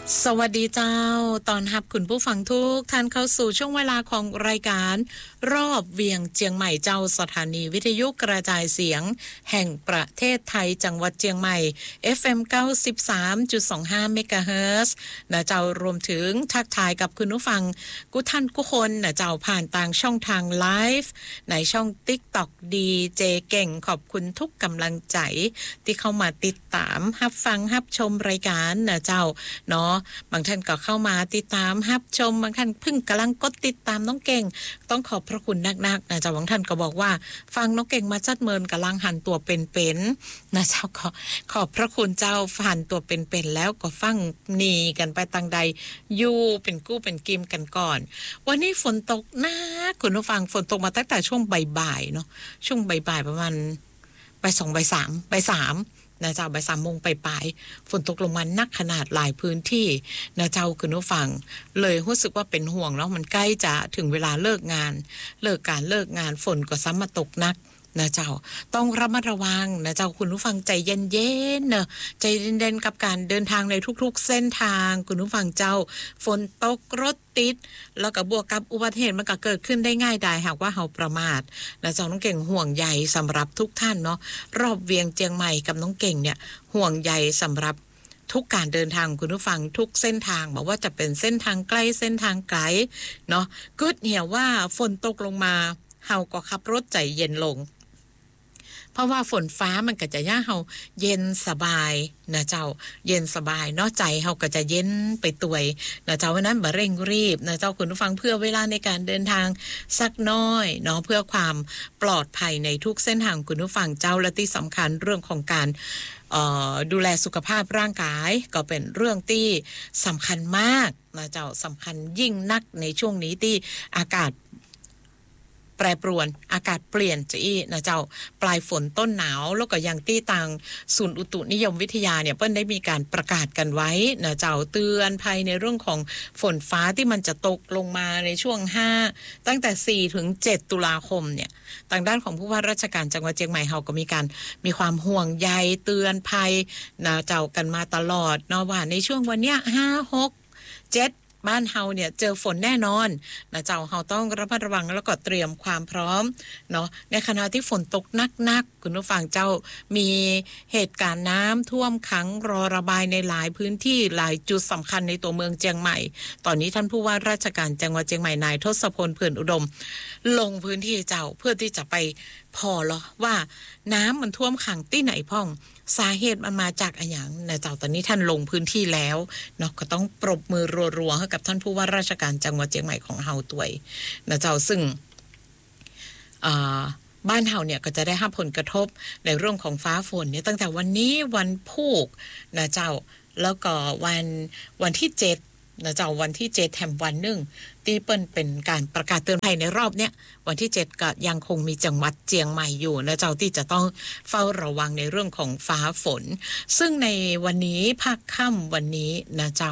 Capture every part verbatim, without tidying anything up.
สวัสดีเจ้าตอนรับคุณผู้ฟังทุกท่านเข้าสู่ช่วงเวลาของรายการรอบเวียงเจียงใหม่เจ้าสถานีวิทยุกระจายเสียงแห่งประเทศไทยจังหวัดเจียงใหม่ เอฟ เอ็ม เก้าสิบสามจุดสองห้า เมกะเฮิรตซ์นะเจ้ารวมถึงทักทายกับคุณผู้ฟังกุท่านกุคนนะเจ้าผ่านทางช่องทางไลฟ์ในช่อง TikTok ดี เจ เก่งขอบคุณทุกกำลังใจที่เข้ามาติดตามรับฟังรับชมรายการนะเจ้าเนาะบางท่านก็เข้ามาติดตามรับชมบางท่านเพิ่งกำลังกดติดตามน้องเก่งต้องขอบพระคุณนักๆนะเจ้าบางท่านก็บอกว่าฟังน้องเก่งมาจัดเมินกำลังหันตัวเป็นๆนะเจ้าขอขอบพระคุณเจ้าหันตัวเป็นๆแล้วก็ฟังหนีกันไปทางใดอยู่เป็นกู้เป็นกิมกันก่อนวันนี้ฝนตกนะคุณผู้ฟังฝนตกมาตั้งแต่ช่วงบ่ายๆเนาะช่วงบ่ายๆประมาณบ่ายสองบ่ายสามบ่ายสามนะเจ้าบ่ายสามโมงไปปลายฝนตกลงมานักขนาดหลายพื้นที่นะเจ้าคุณผู้ฟังเลยรู้สึกว่าเป็นห่วงเนาะมันใกล้จะถึงเวลาเลิกงานเลิกการเลิกงานฝนก็ซ้ำมาตกนักนะเจ้าต้องระมัดระวังนะเจ้าคุณผู้ฟังใจเย็นๆเนอะใจเย็นๆกับการเดินทางในทุกๆเส้นทางคุณผู้ฟังเจ้าฝนตกรถติดแล้วก็บวกกับอุบัติเหตุมันก็เกิดขึ้นได้ง่ายได้หากว่าเฮาประมาทนะเจ้าน้องเก่งห่วงใยสำหรับทุกท่านเนาะรอบเวียงเจียงใหม่กับน้องเก่งเนี่ยห่วงใยสำหรับทุกการเดินทางคุณผู้ฟังทุกเส้นทางบอกว่าจะเป็นเส้นทางใกล้เส้นทางไกลเนาะกึดเหี่ยวว่าฝนตกลงมาเฮาก็ขับรถใจเย็นลงเพราะว่าฝนฟ้ามันก็จะย่าเฮาเย็นสบายนะเจ้าเย็นสบายเนาะใจเฮาก็จะเย็นไปตัวยนะเจ้าวันนั้นบ่เร่งรีบนะเจ้าคุณผู้ฟังเพื่อเวลาในการเดินทางสักน้อยเนาะเพื่อความปลอดภัยในทุกเส้นทางคุณผู้ฟังเจ้าและที่สำคัญเรื่องของการเอ่อดูแลสุขภาพร่างกายก็เป็นเรื่องที่สำคัญมากนะเจ้าสำคัญยิ่งนักในช่วงนี้ที่อากาศแปรปรวนอากาศเปลี่ยนจะอีนะเจ้าปลายฝนต้นหนาวแล้วก็อย่างที่ทางศูนย์อุตุนิยมวิทยาเนี่ยเปิ้นได้มีการประกาศกันไว้นะเจ้าเตือนภัยในเรื่องของฝนฟ้าที่มันจะตกลงมาในช่วงห้าตั้งแต่สี่ถึงเจ็ดตุลาคมเนี่ยทางด้านของผู้ว่าราชการจังหวัดเชียงใหม่เฮาก็มีการมีความห่วงใยเตือนภัยนะเจ้ากันมาตลอดเนาะว่าในช่วงวันเนี้ยห้า หก เจ็ดบ้านเฮาเนี่ยเจอฝนแน่นอนนะเจ้าเฮาต้องระมัดระวังแล้วก็เตรียมความพร้อมเนาะในขณะที่ฝนตกหนักๆคุณผู้ฟังเจ้ามีเหตุการณ์น้ำท่วมขังรอระบายในหลายพื้นที่หลายจุดสำคัญในตัวเมืองเชียงใหม่ตอนนี้ท่านผู้ว่าราชการจังหวัดเชียงใหม่นายทศพลเผื่อนอุดมลงพื้นที่เจ้าเพื่อที่จะไปพอเหรอว่าน้ำมันท่วมขังที่ไหนพ่องสาเหตุมันมาจากอะไรอย่างนะเจ้าตอนนี้ท่านลงพื้นที่แล้วเนาะก็ต้องปรบมือรัวๆให้กับท่านผู้ว่าราชการจังหวัดเชียงใหม่ของเฮาตัวยนะเจ้าซึ่งอ่าบ้านเฮาเนี่ยก็จะได้รับผลกระทบในเรื่องของฟ้าฝนเนี่ยตั้งแต่วันนี้วันพุธนะเจ้าแล้วก็วันวันที่เจ็ดนะเจ้าวันที่เจ็ดแถมวันนึงที่เปิ้นเป็นการประกาศเตือนภัยในรอบเนี้ยวันที่เจ็ดก็ยังคงมีจังหวัดเชียงใหม่อยู่นะเจ้าที่จะต้องเฝ้าระวังในเรื่องของฟ้าฝนซึ่งในวันนี้ภาคค่ำวันนี้นะเจ้า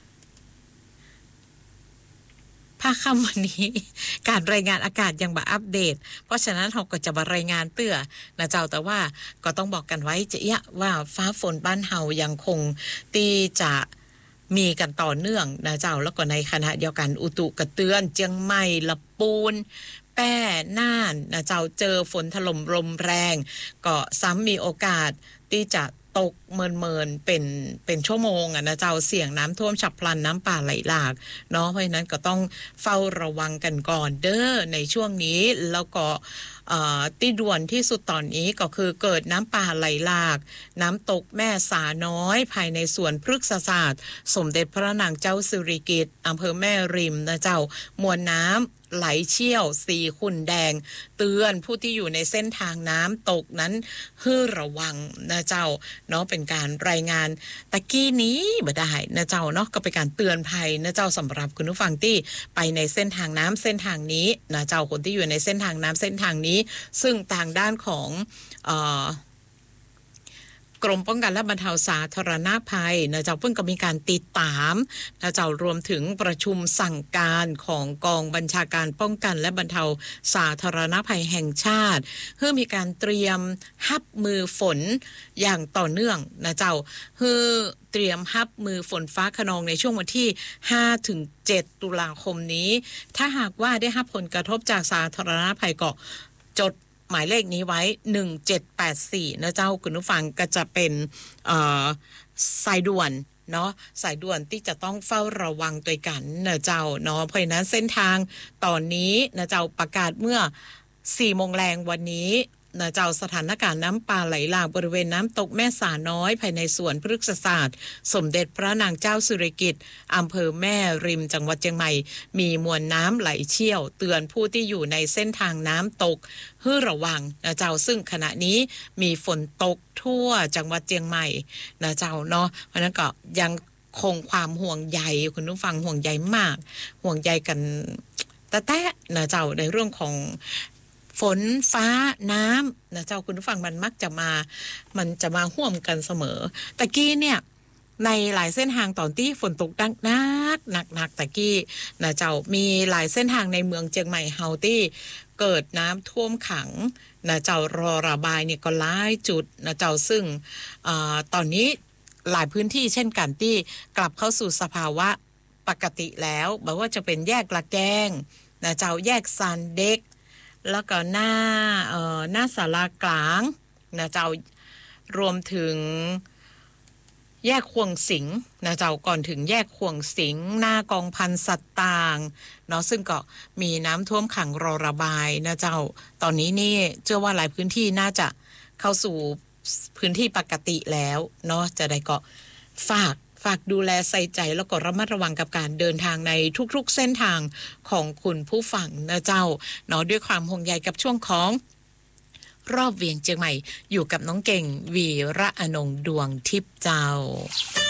ภาคค่ำวันนี้การรายงานอากาศยังบ่อัปเดตเพราะฉะนั้นเราก็จะมารายงานเตื้อนะเจ้าแต่ว่าก็ต้องบอกกันไว้จะเอะว่าฟ้าฝนบ้านเฮายังคงที่จะมีกันต่อเนื่องนะเจ้าแล้วก็ในขณะเดียวกันอุตุก็เตือนเจียงใหม่ละปูนแป้น่านนะเจ้าเจอฝนถล่มลมแรงก็ซ้ำมีโอกาสที่จะตกเมินๆเป็นเป็นชั่วโมงอ่ะนะเจ้าเสี่ยงน้ำท่วมฉับพลันน้ำป่าไหลหลากเนาะเพราะฉะนั้นก็ต้องเฝ้าระวังกันก่อนเด้อในช่วงนี้แล้วก็ที่ด่วนที่สุดตอนนี้ก็คือเกิดน้ำป่าไหลหลากน้ำตกแม่สาน้อยภายในสวนพฤกษศาสตร์สมเด็จพระนางเจ้าสิริกิติ์อำเภอแม่ริมนะเจ้ามวลน้ำไหลเชี่ยวสีขุ่นแดงเตือนผู้ที่อยู่ในเส้นทางน้ำตกนั้นให้ระวังนะเจ้าเนาะเป็นการรายงานตะกี้นี้บ่ได้นะเจ้าเนาะก็เป็นการเตือนภัยนะเจ้าสำหรับคุณผู้ฟังที่ไปในเส้นทางน้ำเส้นทางนี้นะเจ้าคนที่อยู่ในเส้นทางน้ำเส้นทางนี้ซึ่งทางด้านของเอ่อกรมป้องกันและบรรเทาสาธารณภัยนะเจ้าเพิ่งก็มีการติดตามนะเจ้ารวมถึงประชุมสั่งการของกองบัญชาการป้องกันและบรรเทาสาธารณภัยแห่งชาติเพื่อมีการเตรียมรับมือฝนอย่างต่อเนื่องนะเจ้าเพื่อเตรียมรับมือฝนฟ้าคะนองในช่วงวันที่ห้าถึงเจ็ดตุลาคมนี้ถ้าหากว่าได้รับผลกระทบจากสาธารณภัยก็จดหมายเลขนี้ไว้หนึ่งเจ็ดแปดสี่นะเจ้าคุณผู้ฟังก็จะเป็นเอ่อสายด่วนเนาะสายด่วนที่จะต้องเฝ้าระวังตัวกันนะเจ้าเนาะเพราะฉะนั้นเส้นทางตอนนี้นะเจ้าประกาศเมื่อสี่โมงแรงวันนี้นะเจ้าสถานการณ์น้ำป่าไหลหลากบริเวณน้ำตกแม่สาน้อยภายในสวนพฤกษศาสตร์สมเด็จพระนางเจ้าสิริกิติ์อำเภอแม่ริมจังหวัดเชียงใหม่มีมวลน้ำไหลเชี่ยวเตือนผู้ที่อยู่ในเส้นทางน้ำตกให้ระวังนะเจ้าซึ่งขณะนี้มีฝนตกทั่วจังหวัดเชียงใหม่นะเจ้าเนาะเพราะนั้นก็ยังคงความห่วงใยคุณผู้ฟังห่วงใยมากห่วงใยกันแต่แต่นะเจ้าในเรื่องของฝนฟ้าน้ำนะเจ้าคุณผู้ฟังมันมักจะมามันจะมาห่วมกันเสมอตะกี้เนี่ยในหลายเส้นทางตอนที่ฝนตกดังนักหนักหนักตะกี้นะเจ้ามีหลายเส้นทางในเมืองเชียงใหม่เฮาที่เกิดน้ำท่วมขังนะเจ้ารอระบายเนี่ยก็หลายจุดนะเจ้าซึ่งอ่าตอนนี้หลายพื้นที่เช่นกันที่กลับเข้าสู่สภาวะปกติแล้วบอกว่าจะเป็นแยกละแกงนะเจ้าแยกซานเด็กแล้วก็หน้าเอ่อหน้าศาลากลางนะเจ้ารวมถึงแยกควงสิงนะเจ้าก่อนถึงแยกควงสิงหน้ากองพันสัตว์ต่างเนาะซึ่งก็มีน้ำท่วมขังรอระบายนะเจ้าตอนนี้นี่เชื่อว่าหลายพื้นที่น่าจะเข้าสู่พื้นที่ปกติแล้วเนาะจะได้ก็ฝากฝากดูแลใส่ใจแล้วก็ระมัดระวังกับการเดินทางในทุกๆเส้นทางของคุณผู้ฟังนะเจ้าเนาะด้วยความห่วงใยกับช่วงของรอบเวียงเชียงใหม่อยู่กับน้องเก่งวีระอนงค์ดวงทิพย์เจ้า